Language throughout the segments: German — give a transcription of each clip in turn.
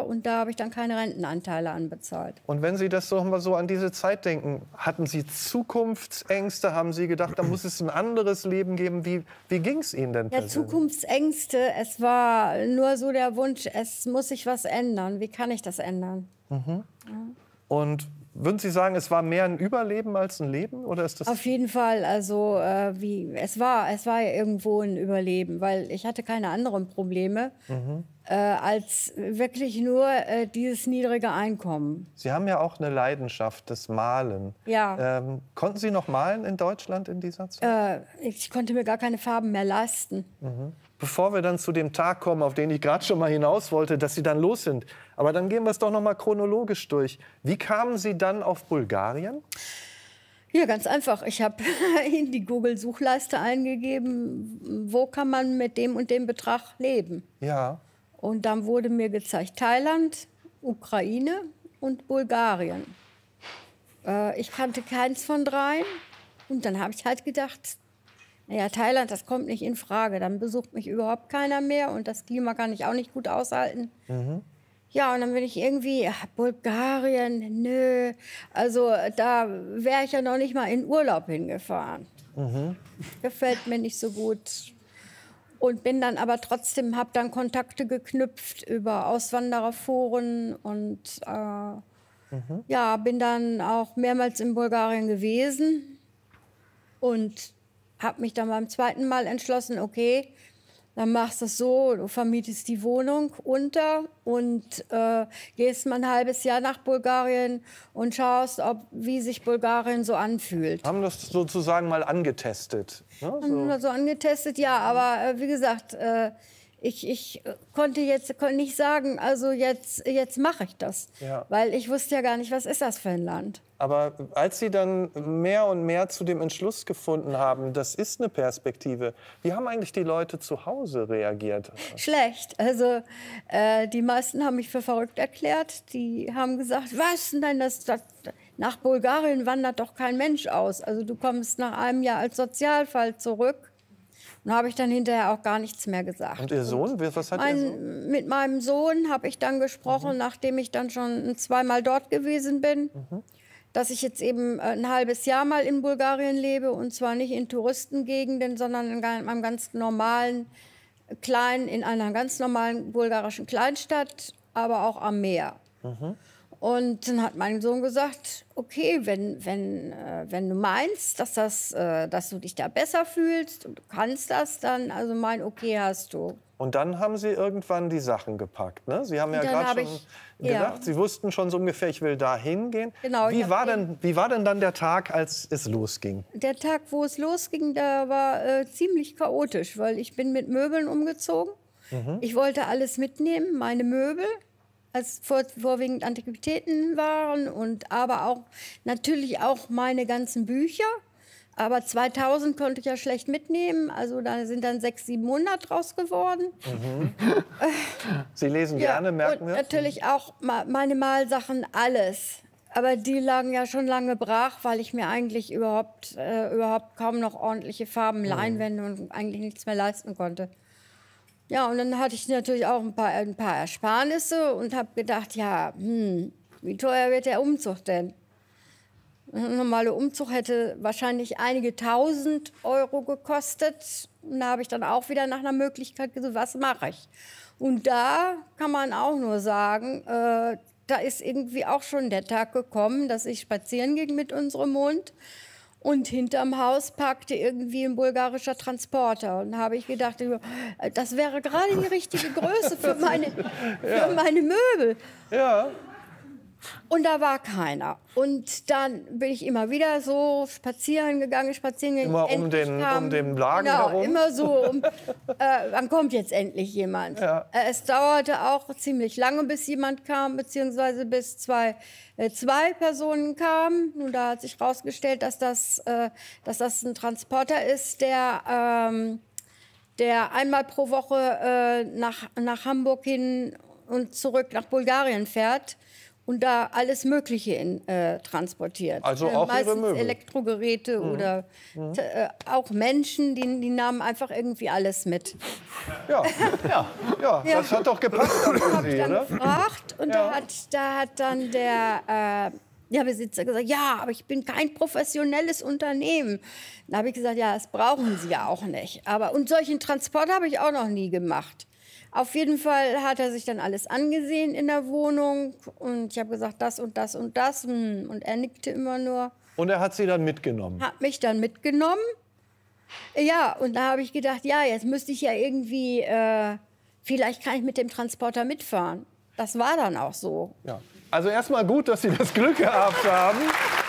und da habe ich dann keine Rentenanteile anbezahlt. Und wenn Sie das so mal so an diese Zeit denken, hatten Sie Zukunftsängste? Haben Sie gedacht, da muss es ein anderes Leben geben? Wie ging es Ihnen denn Ja, persönlich? Zukunftsängste, es war nur so der Wunsch, es muss sich was ändern. Wie kann ich das ändern? Und würden Sie sagen, es war mehr ein Überleben als ein Leben? Oder ist das Auf jeden Fall, also es war ja irgendwo ein Überleben, weil ich hatte keine anderen Probleme als wirklich nur dieses niedrige Einkommen. Sie haben ja auch eine Leidenschaft, das Malen. Ja. Konnten Sie noch malen in Deutschland in dieser Zeit? Ich konnte mir gar keine Farben mehr leisten. Bevor wir dann zu dem Tag kommen, auf den ich gerade schon mal hinaus wollte, dass Sie dann los sind. Aber dann gehen wir es doch noch mal chronologisch durch. Wie kamen Sie dann auf Bulgarien? Ja, ganz einfach. Ich habe in die Google-Suchleiste eingegeben, wo kann man mit dem und dem Betrag leben. Ja. Und dann wurde mir gezeigt Thailand, Ukraine und Bulgarien. Ich kannte keins von dreien. Und dann habe ich halt gedacht, naja, Thailand, das kommt nicht in Frage. Dann besucht mich überhaupt keiner mehr und das Klima kann ich auch nicht gut aushalten. Ja, und dann bin ich irgendwie, Bulgarien, nö. Also da wäre ich ja noch nicht mal in Urlaub hingefahren. Gefällt mir nicht so gut. Und bin dann aber trotzdem, habe dann Kontakte geknüpft über Auswandererforen und ja, bin dann auch mehrmals in Bulgarien gewesen und habe mich dann beim zweiten Mal entschlossen, okay, dann machst du es so, du vermietest die Wohnung unter und gehst mal ein halbes Jahr nach Bulgarien und schaust, wie sich Bulgarien so anfühlt. Haben das sozusagen mal angetestet? Ne? So angetestet, ja, aber wie gesagt, ich konnte nicht sagen, also jetzt mache ich das, Ja. weil ich wusste ja gar nicht, was ist das für ein Land. Aber als Sie dann mehr und mehr zu dem Entschluss gefunden haben, das ist eine Perspektive, wie haben eigentlich die Leute zu Hause reagiert? Schlecht. Also die meisten haben mich für verrückt erklärt. Die haben gesagt, was? Nein, nach Bulgarien wandert doch kein Mensch aus. Also du kommst nach einem Jahr als Sozialfall zurück. Und habe ich dann hinterher auch gar nichts mehr gesagt. Und Ihr Sohn? Was hat Ihr Sohn? Mit meinem Sohn habe ich dann gesprochen, nachdem ich dann schon zweimal dort gewesen bin, dass ich jetzt eben ein halbes Jahr mal in Bulgarien lebe. Und zwar nicht in Touristengegenden, sondern in einem ganz normalen, in einer ganz normalen bulgarischen Kleinstadt, aber auch am Meer. Und dann hat mein Sohn gesagt, okay, wenn du meinst, dass du dich da besser fühlst und du kannst das, dann also mein Okay hast du. Und dann haben Sie irgendwann die Sachen gepackt, ne? Sie haben ja Dann gerade habe schon ich- gedacht, ja. Sie wussten schon so ungefähr, ich will da hingehen. Genau, Wie war denn dann der Tag, als es losging? Der Tag, wo es losging, der war ziemlich chaotisch, weil ich bin mit Möbeln umgezogen. Ich wollte alles mitnehmen, meine Möbel, als vorwiegend Antiquitäten waren, und aber auch natürlich auch meine ganzen Bücher. Aber 2000 konnte ich ja schlecht mitnehmen, also da sind dann 600, 700 draus geworden. Sie lesen gerne, merken und wir. natürlich auch meine Malsachen, alles. Aber die lagen ja schon lange brach, weil ich mir eigentlich überhaupt kaum noch ordentliche Farben, Leinwände und eigentlich nichts mehr leisten konnte. Ja, und dann hatte ich natürlich auch ein paar Ersparnisse und habe gedacht, ja, wie teuer wird der Umzug denn? Ein normaler Umzug hätte wahrscheinlich einige tausend Euro gekostet. Und da habe ich dann auch wieder nach einer Möglichkeit gesucht, was mache ich? Und da kann man auch nur sagen, da ist irgendwie auch schon der Tag gekommen, dass ich spazieren ging mit unserem Hund. Und hinterm Haus parkte irgendwie ein bulgarischer Transporter. Und da habe ich gedacht, das wäre gerade die richtige Größe für meine Möbel. Ja. Und da war keiner. Und dann bin ich immer wieder so spazieren gegangen. Immer um den Laden herum? Immer so. Dann kommt jetzt endlich jemand. Ja. Es dauerte auch ziemlich lange, bis jemand kam, beziehungsweise bis zwei Personen kamen. Und da hat sich herausgestellt, dass das ein Transporter ist, der einmal pro Woche nach Hamburg hin und zurück nach Bulgarien fährt. und da alles Mögliche transportiert. Also auch Ihre meistens Möbel. Elektrogeräte oder auch Menschen, die nahmen einfach irgendwie alles mit. Ja, ja, das hat doch gepasst dann für Habe ich Sie, dann oder? gefragt und da hat dann der Besitzer gesagt, ja, aber ich bin kein professionelles Unternehmen. Da habe ich gesagt, ja, das brauchen Sie ja auch nicht. Und solchen Transport habe ich auch noch nie gemacht. Auf jeden Fall hat er sich dann alles angesehen in der Wohnung und ich habe gesagt, das und das und das und er nickte immer nur. Und er hat Sie dann mitgenommen. Hat mich dann mitgenommen. Ja, und da habe ich gedacht, ja, jetzt müsste ich ja irgendwie, vielleicht kann ich mit dem Transporter mitfahren. Das war dann auch so. Ja. Also erstmal gut, dass Sie das Glück gehabt haben.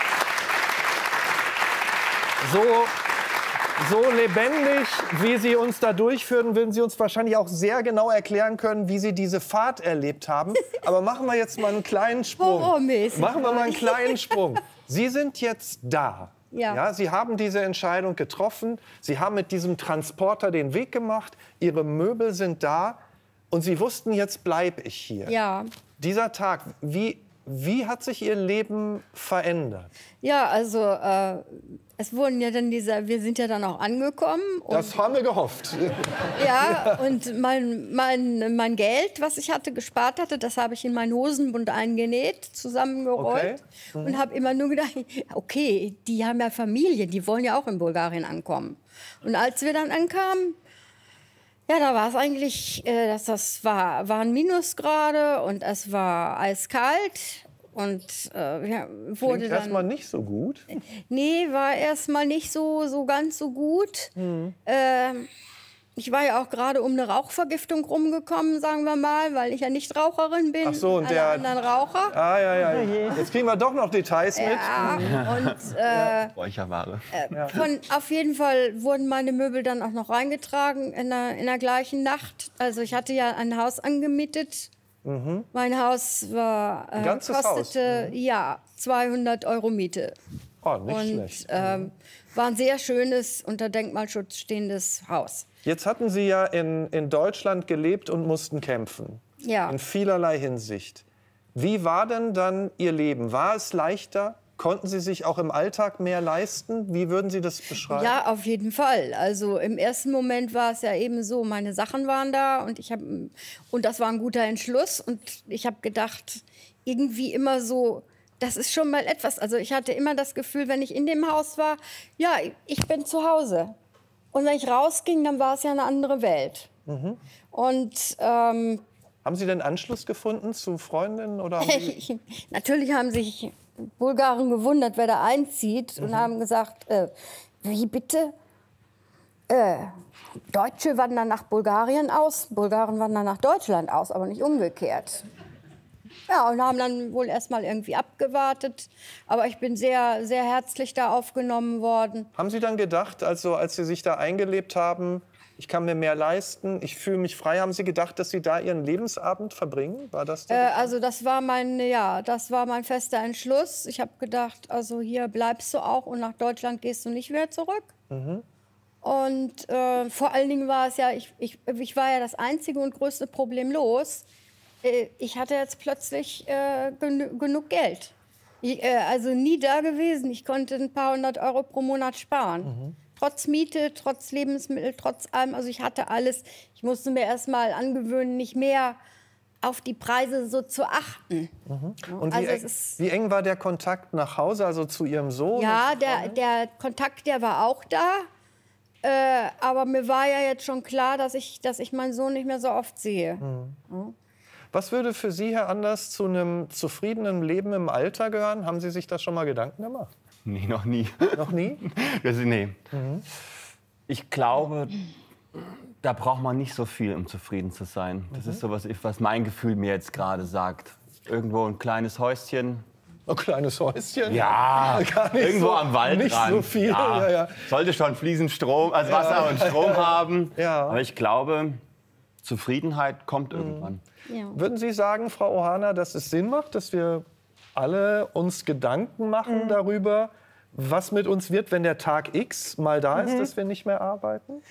So lebendig, wie Sie uns da durchführen, würden Sie uns wahrscheinlich auch sehr genau erklären können, wie Sie diese Fahrt erlebt haben. Aber machen wir jetzt mal einen kleinen Sprung. Horrormäßig. Machen wir mal einen kleinen Sprung. Sie sind jetzt da. Ja. Sie haben diese Entscheidung getroffen. Sie haben mit diesem Transporter den Weg gemacht. Ihre Möbel sind da. Und Sie wussten, jetzt bleibe ich hier. Ja. Dieser Tag, wie hat sich Ihr Leben verändert? Ja, also es wurden ja dann wir sind ja dann auch angekommen. Und, Das haben wir gehofft. ja, und mein Geld, was ich gespart hatte, das habe ich in meinen Hosenbund eingenäht, zusammengerollt. Okay. Und habe immer nur gedacht, okay, die haben ja Familie, die wollen ja auch in Bulgarien ankommen. Und als wir dann ankamen, ja, da war es eigentlich, waren Minusgrade und es war eiskalt. Und wurde Klingt dann erstmal nicht so gut. Nee, war erstmal nicht so ganz so gut. Ich war ja auch gerade um eine Rauchvergiftung rumgekommen, sagen wir mal, weil ich ja nicht Raucherin bin. Ach so, und alle anderen Raucher. Ja. Jetzt kriegen wir doch noch Details mit. Ja, und Räucherware. auf jeden Fall wurden meine Möbel dann auch noch reingetragen in der gleichen Nacht. Also ich hatte ja ein Haus angemietet. Mein Haus ganzes kostete 200 € Miete. Oh, nicht Und schlecht. war ein sehr schönes, unter Denkmalschutz stehendes Haus. Jetzt hatten Sie ja in Deutschland gelebt und mussten kämpfen. Ja. In vielerlei Hinsicht. Wie war denn dann Ihr Leben? War es leichter? Konnten Sie sich auch im Alltag mehr leisten? Wie würden Sie das beschreiben? Ja, auf jeden Fall. Also im ersten Moment war es ja eben so, meine Sachen waren da und das war ein guter Entschluss. Und ich habe gedacht, irgendwie immer so, das ist schon mal etwas. Also ich hatte immer das Gefühl, wenn ich in dem Haus war, ja, ich bin zu Hause. Und wenn ich rausging, dann war es ja eine andere Welt. Und Haben Sie denn Anschluss gefunden zu Freundinnen? Oder haben Sie natürlich haben sich Bulgaren gewundert, wer da einzieht und haben gesagt, wie bitte? Deutsche wandern nach Bulgarien aus, Bulgaren wandern nach Deutschland aus, aber nicht umgekehrt. Ja, und haben dann wohl erst mal irgendwie abgewartet. Aber ich bin sehr, sehr herzlich da aufgenommen worden. Haben Sie dann gedacht, also als Sie sich da eingelebt haben, ich kann mir mehr leisten, ich fühle mich frei, haben Sie gedacht, dass Sie da Ihren Lebensabend verbringen? War das Also das war mein fester Entschluss. Ich habe gedacht, also hier bleibst du auch und nach Deutschland gehst du nicht mehr zurück. Und vor allen Dingen war es ja, ich war ja das einzige und größte Problem los. Ich hatte jetzt plötzlich genug Geld. Also nie da gewesen. Ich konnte ein paar 100 € pro Monat sparen. Trotz Miete, trotz Lebensmittel, trotz allem. Also ich hatte alles. Ich musste mir erst mal angewöhnen, nicht mehr auf die Preise so zu achten. Und Also wie eng war der Kontakt nach Hause, also zu Ihrem Sohn? Ja, der Kontakt, der war auch da. Aber mir war ja jetzt schon klar, dass ich meinen Sohn nicht mehr so oft sehe. Was würde für Sie, Herr Anders, zu einem zufriedenen Leben im Alter gehören? Haben Sie sich da schon mal Gedanken gemacht? Nee, noch nie. Noch nie? Nee. Ich glaube, da braucht man nicht so viel, um zufrieden zu sein. Das ist so was mein Gefühl mir jetzt gerade sagt. Irgendwo ein kleines Häuschen. Ein kleines Häuschen? Ja, Gar nicht irgendwo so, am Waldrand. Nicht so viel. Ja. Sollte schon fließend Strom, also Wasser und Strom haben. Ja. Aber ich glaube, Zufriedenheit kommt irgendwann. Ja. Würden Sie sagen, Frau Ohana, dass es Sinn macht, dass wir alle uns Gedanken machen darüber, was mit uns wird, wenn der Tag X mal da ist, dass wir nicht mehr arbeiten?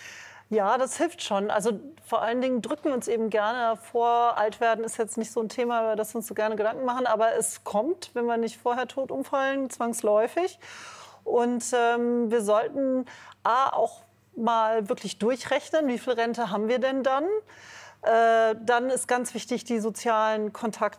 Ja, das hilft schon. Also vor allen Dingen drücken wir uns eben gerne vor. Alt werden ist jetzt nicht so ein Thema, über das wir uns so gerne Gedanken machen. Aber es kommt, wenn wir nicht vorher tot umfallen, zwangsläufig. Und wir sollten auch mal wirklich durchrechnen, wie viel Rente haben wir denn dann? Dann ist ganz wichtig, die sozialen Kontakte